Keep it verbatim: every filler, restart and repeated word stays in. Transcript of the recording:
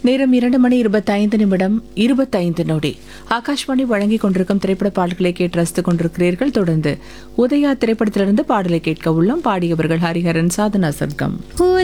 நேரம் இரண்டு மணி இருபத்தைந்து நிமிடம் இருபத்தைந்து நொடி. ஆகாஷ்வாணி வழங்கிக் கொண்டிருக்கும் திரைப்பட பாடல்களை கேட்டு ரசித்துக் கொண்டிருக்கிறீர்கள். தொடர்ந்து உதயா திரைப்படத்திலிருந்து பாடலை கேட்க உள்ளோம். பாடியவர்கள் ஹரிஹரன், சாதனா சர்க்கம்.